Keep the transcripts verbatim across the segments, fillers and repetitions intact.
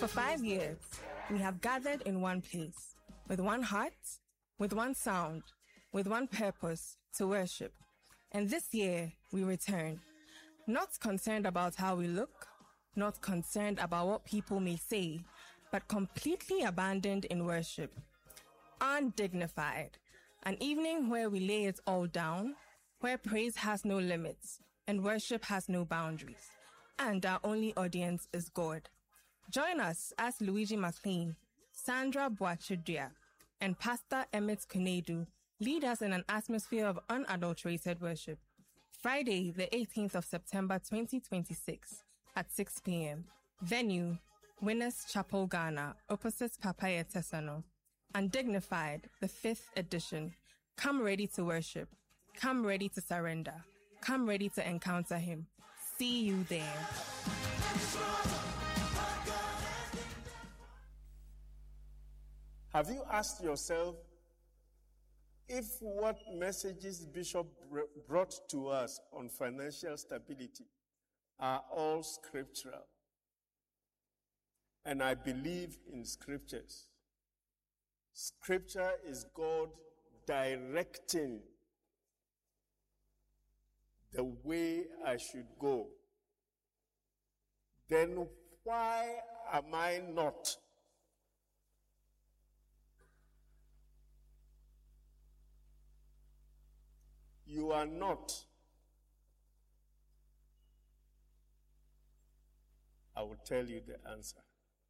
For five years, we have gathered in one place, with one heart, with one sound, with one purpose, to worship. And this year, we return, not concerned about how we look, not concerned about what people may say, but completely abandoned in worship. Undignified. An evening where we lay it all down, where praise has no limits and worship has no boundaries. And our only audience is God. Join us as Luigi McLean, Sandra Boachidria, and Pastor Emmett Kunedu lead us in an atmosphere of unadulterated worship. Friday, the eighteenth of September, twenty twenty-six, at six p.m. Venue, Winners Chapel, Ghana, opposite Papaya Tesano. Undignified, the fifth edition. Come ready to worship. Come ready to surrender. Come ready to encounter Him. See you there. Have you asked yourself if what messages Bishop brought to us on financial stability are all scriptural? And I believe in scriptures. Scripture is God directing the way I should go. Then why am I not? You are not. I will tell you the answer.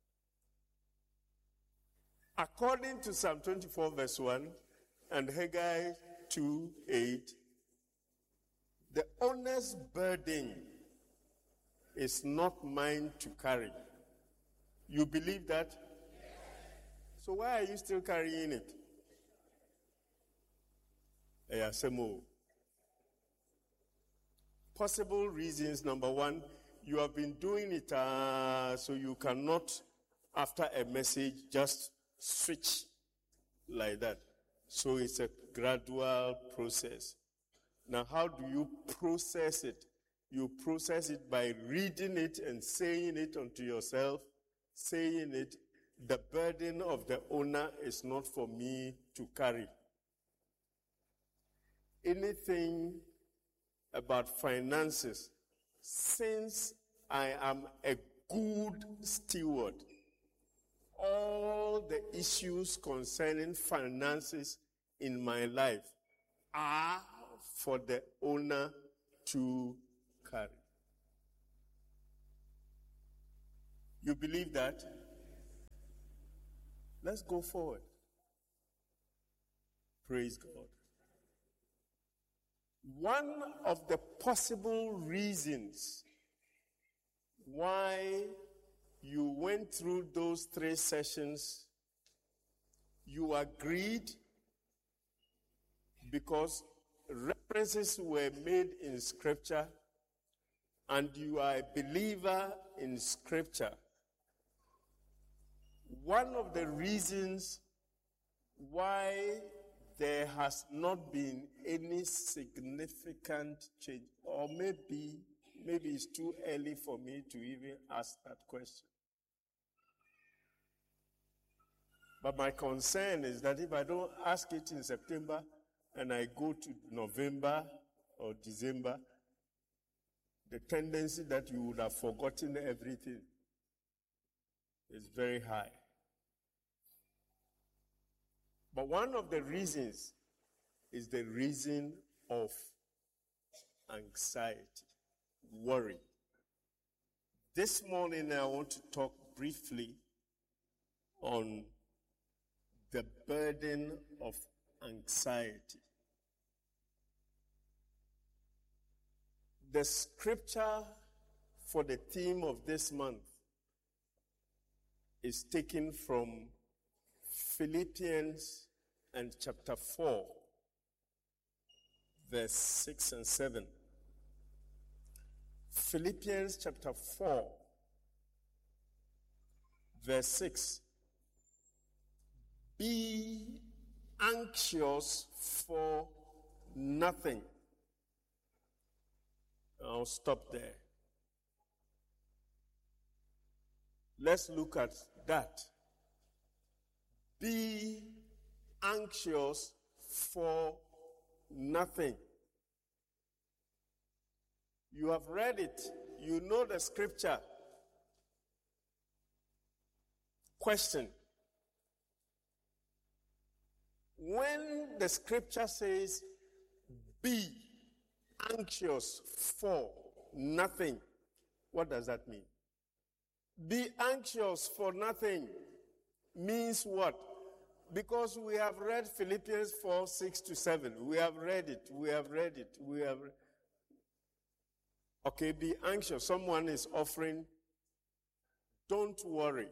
According to Psalm twenty-four verse one and Haggai two eight, the owner's burden is not mine to carry. You believe that? So why are you still carrying it? Eyasemo. Possible reasons. Number one, you have been doing it uh, so you cannot, after a message, just switch like that. So it's a gradual process. Now, how do you process it? You process it by reading it and saying it unto yourself, saying it, the burden of the owner is not for me to carry. Anything about finances, since I am a good steward, all the issues concerning finances in my life are for the owner to carry. You believe that? Let's go forward. Praise God. One of the possible reasons why you went through those three sessions, you agreed because references were made in Scripture and you are a believer in Scripture. One of the reasons why there has not been any significant change, or maybe, maybe it's too early for me to even ask that question. But my concern is that if I don't ask it in September and I go to November or December, the tendency that you would have forgotten everything is very high. But one of the reasons is the reason of anxiety, worry. This morning I want to talk briefly on the burden of anxiety. The scripture for the theme of this month is taken from Philippians and chapter four, verse six and seven. Philippians chapter four, verse six. Be anxious for nothing. I'll stop there. Let's look at that. Be anxious for nothing. You have read it. You know the scripture. Question. When the scripture says, be anxious for nothing, what does that mean? Be anxious for nothing means what? Because we have read Philippians four, six to seven. We have read it. We have read it. We have re- Okay, be anxious. Someone is offering, don't worry.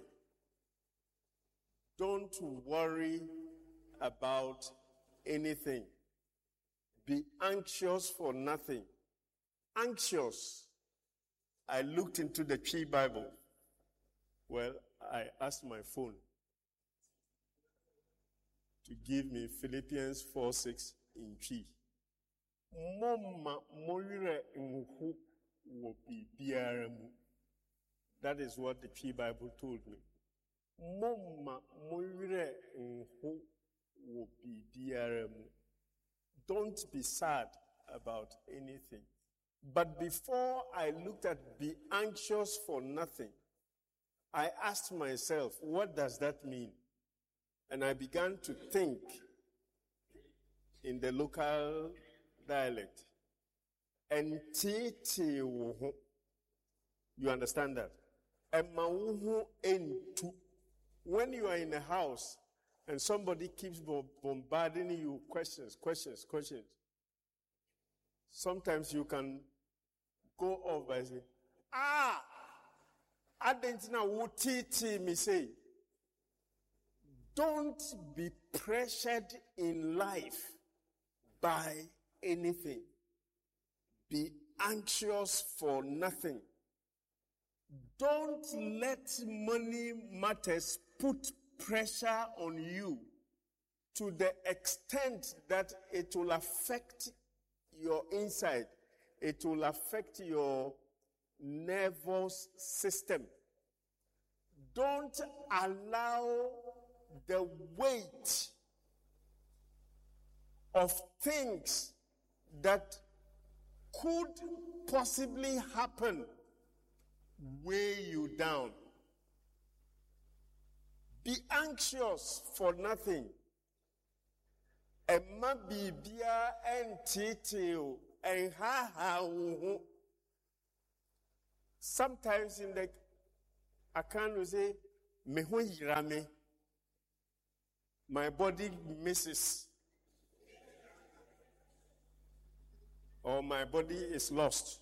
Don't worry about anything. Be anxious for nothing. Anxious. I looked into the Chi Bible. Well, I asked my phone to give me Philippians four six in Chi. That is what the Chi Bible told me. Don't be sad about anything. But before I looked at be anxious for nothing, I asked myself, what does that mean? And I began to think in the local dialect. And you understand that? When you are in a house and somebody keeps bombarding you questions, questions, questions, sometimes you can go off by saying, ah, I didn't know what T T me say. Don't be pressured in life by anything. Be anxious for nothing. Don't let money matters put pressure on you to the extent that it will affect your inside. It will affect your nervous system. Don't allow the weight of things that could possibly happen weigh you down. Be anxious for nothing. Emma bibia entitio and ha ha. Sometimes in the account we say, me ho yirame. My body misses. Or my body is lost.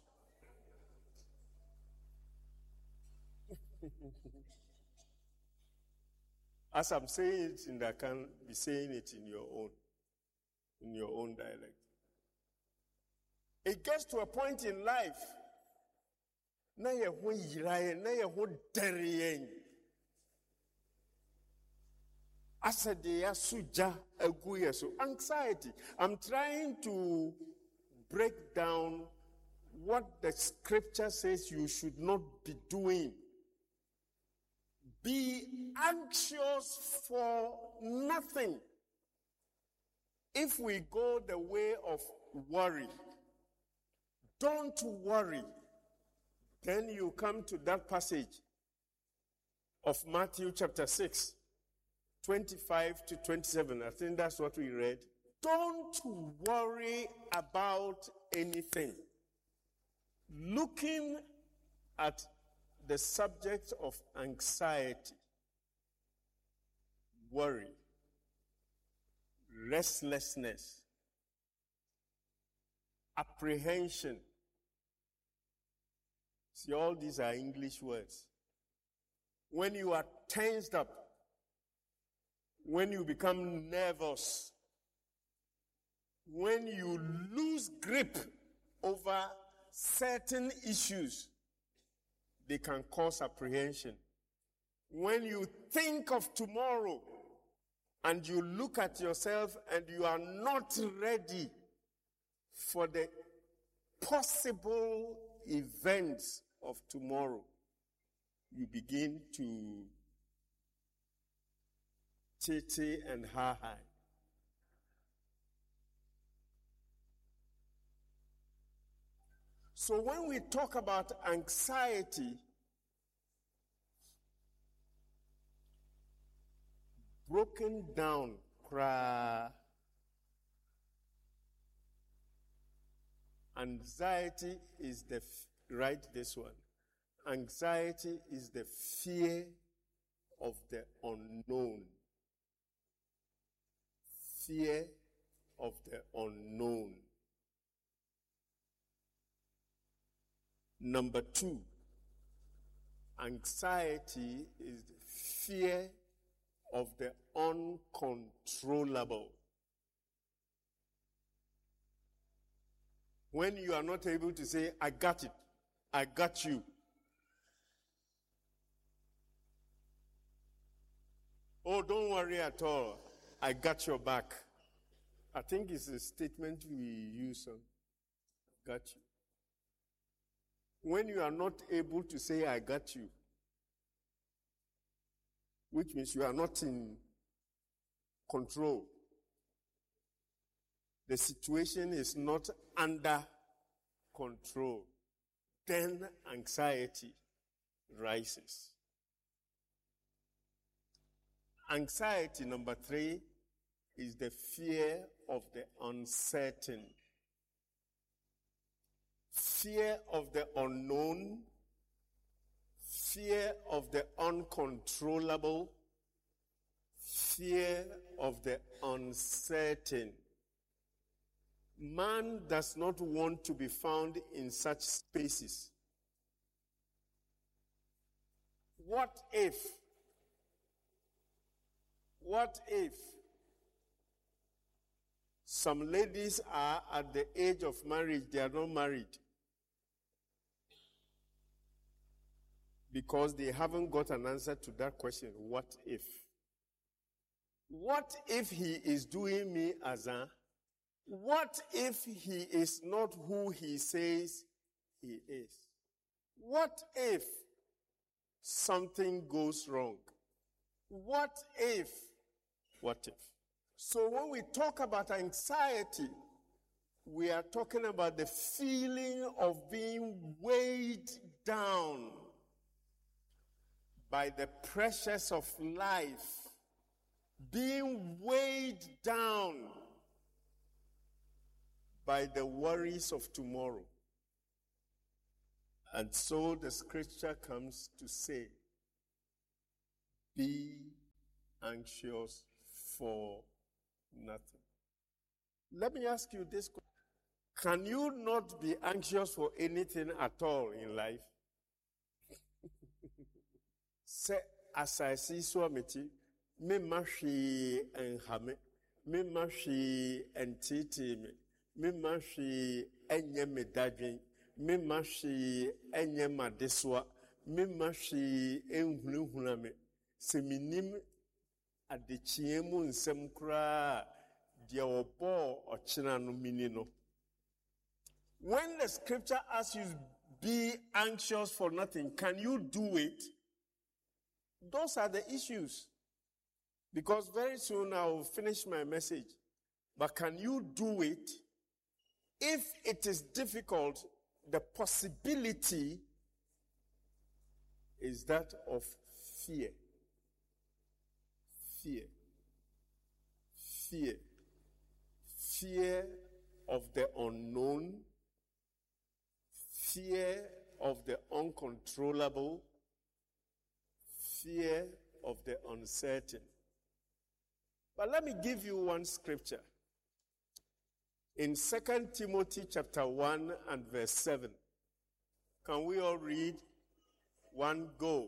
As I'm saying it in the account, be saying it in your own, in your own dialect. It gets to a point in life. Na ye ho yiraye, na ye ho deriye. Asadeya suja aguye so anxiety. I'm trying to break down what the scripture says you should not be doing. Be anxious for nothing. If we go the way of worry, don't worry. Then you come to that passage of Matthew chapter six, twenty-five to twenty-seven. I think that's what we read. Don't worry about anything. Looking at the subject of anxiety, worry, restlessness, apprehension. See, all these are English words. When you are tensed up, when you become nervous, when you lose grip over certain issues, they can cause apprehension. When you think of tomorrow and you look at yourself and you are not ready for the possible events of tomorrow, you begin to titty and ha-ha. So when we talk about anxiety, broken down, cry, anxiety is the, write this one, anxiety is the fear of the unknown. Fear of the unknown. Number two, anxiety is the fear of the uncontrollable. When you are not able to say, I got it, I got you. Oh, don't worry at all, I got your back. I think it's a statement we use on, got you. When you are not able to say, I got you, which means you are not in control. The situation is not under control. Then anxiety rises. Anxiety, number three, is the fear of the uncertain. Fear of the unknown, fear of the uncontrollable, fear of the uncertain. Man does not want to be found in such spaces. What if? What if some ladies are at the age of marriage, they are not married because they haven't got an answer to that question, what if? What if he is doing me as a? What if he is not who he says he is? What if something goes wrong? What if? What if? So when we talk about anxiety, we are talking about the feeling of being weighed down by the pressures of life, being weighed down by the worries of tomorrow. And so the scripture comes to say, be anxious for nothing. Let me ask you this question. Can you not be anxious for anything at all in life? Say, as I see so amity, me mashi and hame, me mashi and titi me, me mashi enye me dadwin, me mashi enye madeswa, me mashi enhunhuna me, se minim adechie mu nsem kura dia obo ochina no mini no. When the scripture asks you be anxious for nothing, can you do it? Those are the issues. Because very soon I will finish my message. But can you do it? If it is difficult, the possibility is that of fear. Fear. Fear. Fear of the unknown. Fear of the uncontrollable. Fear of the uncertain. But let me give you one scripture. In Second Timothy chapter one and verse seven. Can we all read? One, go.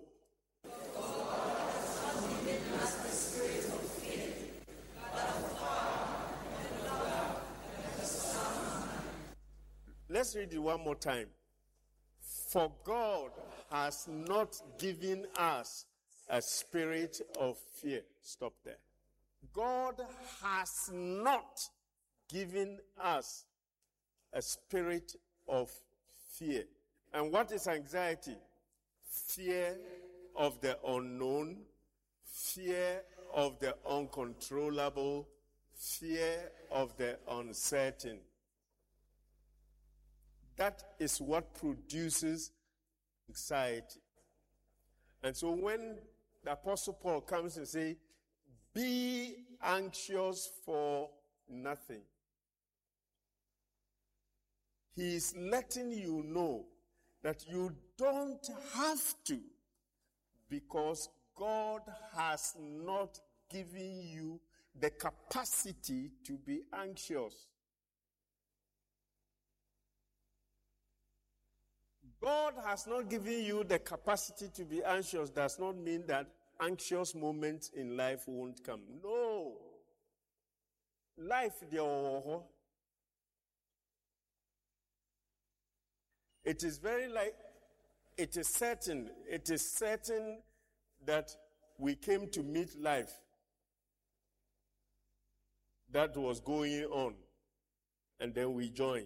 Let's read it one more time. For God has not given us a spirit of fear. Stop there. God has not given us a spirit of fear. And what is anxiety? Fear of the unknown, fear of the uncontrollable, fear of the uncertain. That is what produces anxiety. And so when the Apostle Paul comes and says, be anxious for nothing, he is letting you know that you don't have to, because God has not given you the capacity to be anxious. God has not given you the capacity to be anxious does not mean that anxious moments in life won't come. No. Life, it is very like, it is certain, it is certain that we came to meet life that was going on, and then we joined.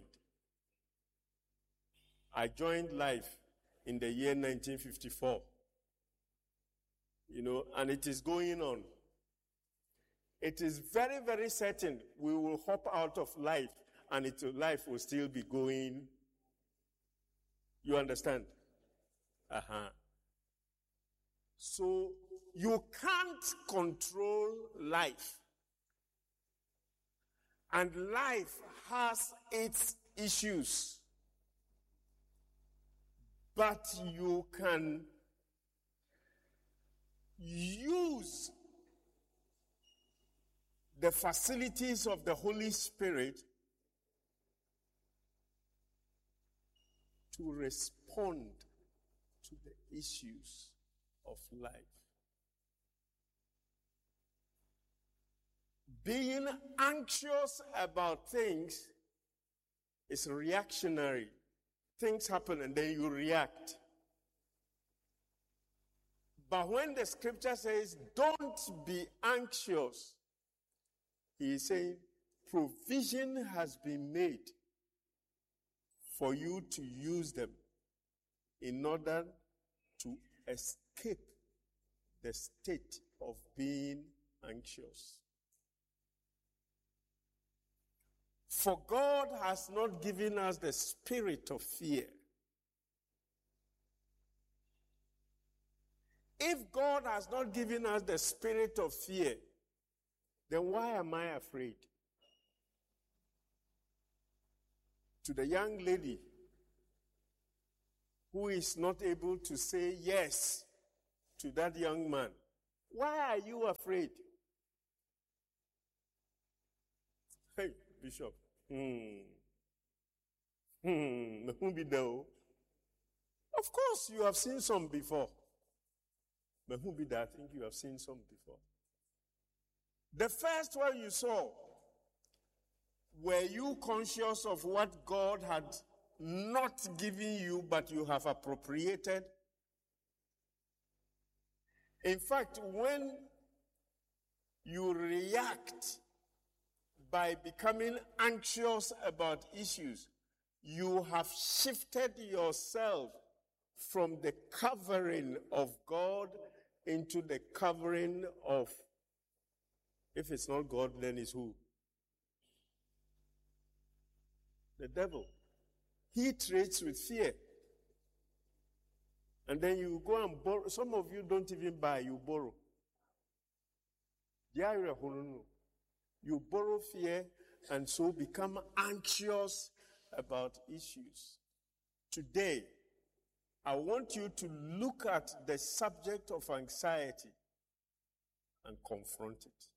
I joined life in the year nineteen fifty-four. You know, and it is going on. It is very, very certain we will hop out of life, and it, life will still be going. You understand? Uh-huh. So, you can't control life. And life has its issues. But you can use the facilities of the Holy Spirit to respond to the issues of life. Being anxious about things is reactionary. Things happen and then you react. But when the scripture says, don't be anxious, he is saying, provision has been made for you to use them in order to escape the state of being anxious. For God has not given us the spirit of fear. If God has not given us the spirit of fear, then why am I afraid? To the young lady who is not able to say yes to that young man, why are you afraid? Hey, Bishop. Hmm. Hmm. Of course, you have seen some before. But who be that? I think you have seen some before. The first one you saw, were you conscious of what God had not given you, but you have appropriated? In fact, when you react by becoming anxious about issues, you have shifted yourself from the covering of God into the covering of, if it's not God, then it's who? The devil. He trades with fear. And then you go and borrow. Some of you don't even buy, you borrow. You borrow fear and so become anxious about issues. Today, I want you to look at the subject of anxiety and confront it.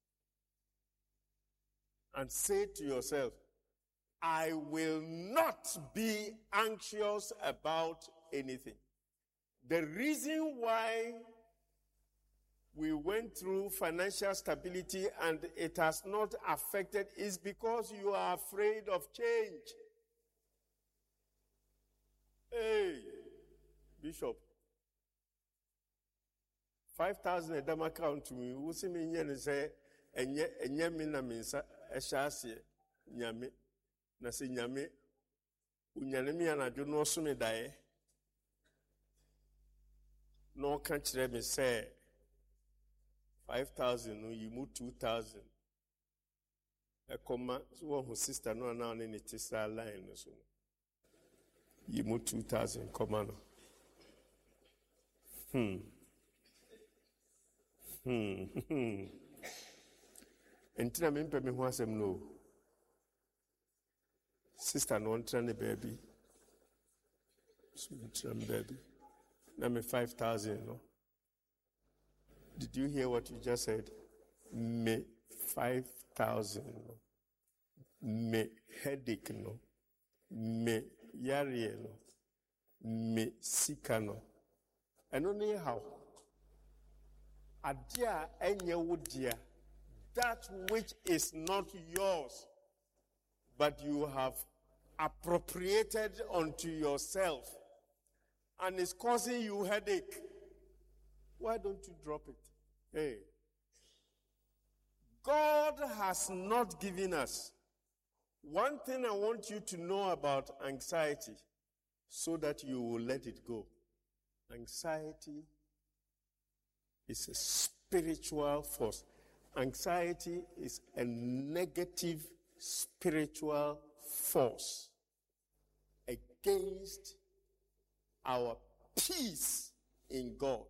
And say to yourself, I will not be anxious about anything. The reason why we went through financial stability and it has not affected is because you are afraid of change. Hey, Bishop, five thousand a dam account to me, who see me and say, and yet, and yet, mina means a shasi, nyame, nasi nyame, unyanemi and I do not soon die. No country me say five thousand, no, you move two thousand. A comma, so one who sister no now in it is a line or so. You move two thousand, comma. Hmm. Hmm. Hmm. And tina me mpe me ho asem no. Sister no try the baby. So try baby. Now me five thousand, no. Did you hear what you just said? Me five thousand, no. Me headache, no. Me yari, no. Me sika, no. And only how? Adia enye wudia, that which is not yours, but you have appropriated unto yourself, and is causing you headache. Why don't you drop it? Hey, God has not given us. One thing I want you to know about anxiety, so that you will let it go. Anxiety is a spiritual force. Anxiety is a negative spiritual force against our peace in God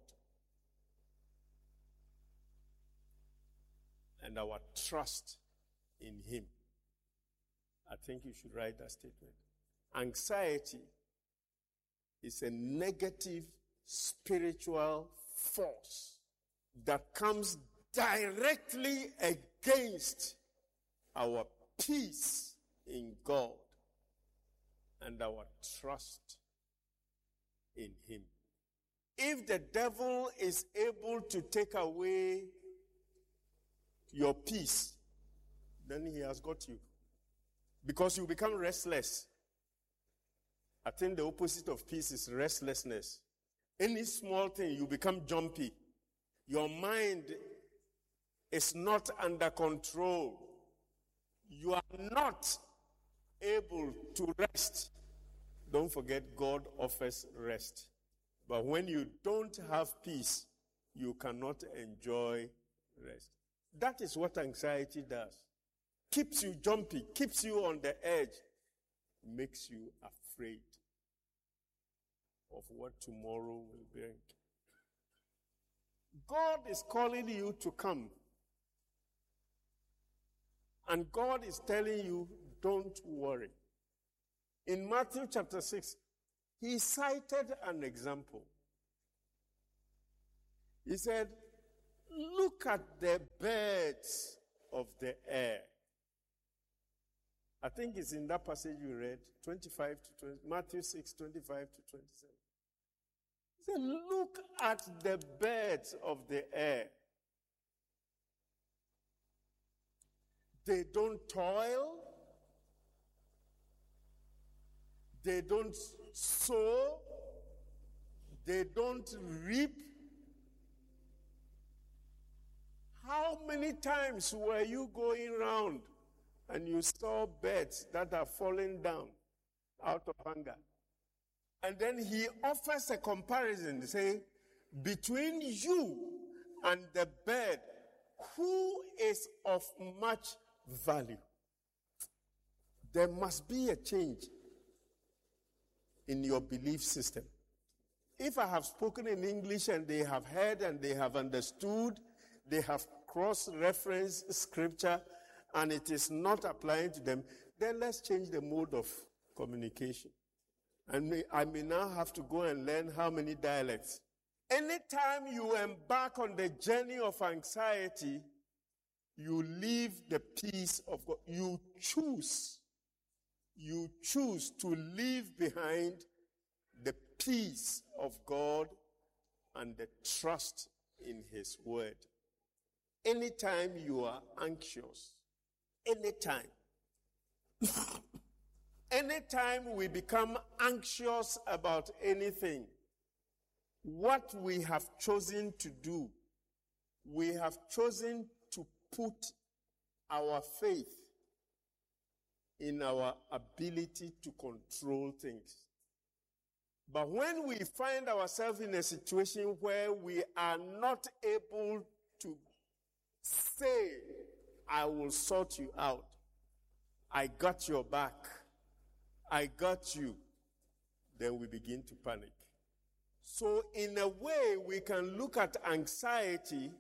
and our trust in Him. I think you should write that statement. Anxiety is a negative spiritual force that comes directly against our peace in God and our trust in Him. If the devil is able to take away your peace, then he has got you. Because you become restless. I think the opposite of peace is restlessness. Any small thing, you become jumpy. Your mind is not under control. You are not able to rest. Don't forget, God offers rest. But when you don't have peace, you cannot enjoy rest. That is what anxiety does. Keeps you jumpy, keeps you on the edge, makes you afraid of what tomorrow will bring. God is calling you to come. And God is telling you, don't worry. In Matthew chapter six, he cited an example. He said, look at the birds of the air. I think it's in that passage you read, twenty-five to twenty, Matthew six, twenty-five to twenty-seven. He said, look at the birds of the air. They don't toil. They don't sow. They don't reap. How many times were you going around and you saw birds that are falling down out of hunger? And then he offers a comparison, say, between you and the bird, who is of much value? There must be a change in your belief system. If I have spoken in English and they have heard and they have understood, they have cross-referenced scripture, and it is not applying to them, then let's change the mode of communication. And may, I may now have to go and learn how many dialects. Anytime you embark on the journey of anxiety, you leave the peace of God. You choose. You choose to leave behind the peace of God and the trust in His word. Anytime you are anxious, anytime, anytime we become anxious about anything, what we have chosen to do, we have chosen to put our faith in our ability to control things. But when we find ourselves in a situation where we are not able to say, I will sort you out, I got your back, I got you, then we begin to panic. So in a way, we can look at anxiety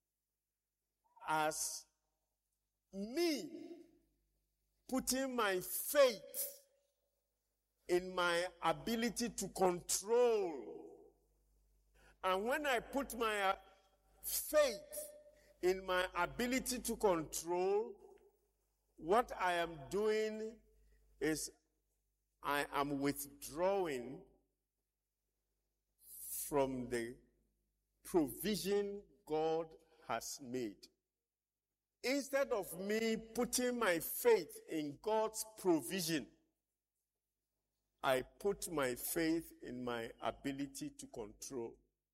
as me putting my faith in my ability to control. And when I put my uh, faith in my ability to control, what I am doing is I am withdrawing from the provision God has made. Instead of me putting my faith in God's provision, I put my faith in my ability to control.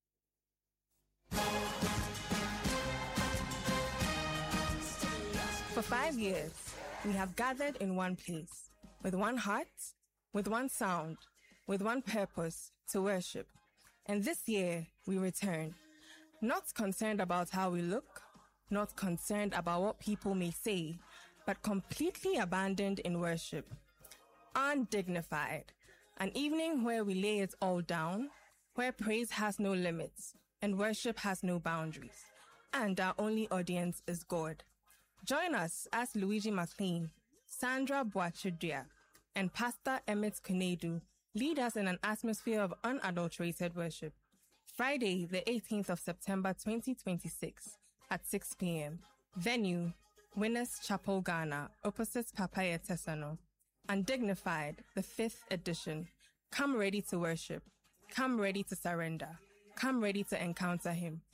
For five years, we have gathered in one place, with one heart, with one sound, with one purpose, to worship. And this year, we return, not concerned about how we look, not concerned about what people may say, but completely abandoned in worship. Undignified. An evening where we lay it all down, where praise has no limits and worship has no boundaries, and our only audience is God. Join us as Luigi McLean, Sandra Boachidria, and Pastor Emmett Kunedu lead us in an atmosphere of unadulterated worship. Friday, the eighteenth of September twenty twenty-six at six p.m. Venue, Winners Chapel, Ghana, opposite Papaya Tesano. Undignified, the fifth edition. Come ready to worship. Come ready to surrender. Come ready to encounter Him.